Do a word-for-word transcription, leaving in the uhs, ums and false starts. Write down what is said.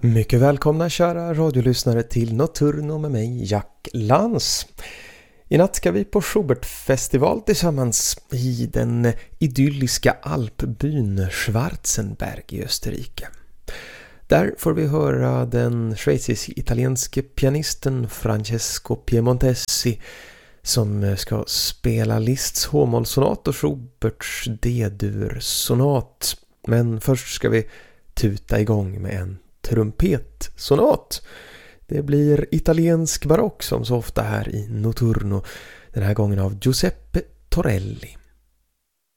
Mycket välkomna kära radiolyssnare till Nocturno med mig, Jack Lans. I natt ska vi på Schubertfestival tillsammans i den idylliska alpbyn Schwarzenberg i Österrike. Där får vi höra den schweizisk-italienske pianisten Francesco Piemontesi som ska spela Liszts H-mollsonat och Schuberts D-dur-sonat. Men först ska vi tuta igång med en trumpetsonat. Det blir italiensk barock som så ofta här i Nocturno, den här gången av Giuseppe Torelli.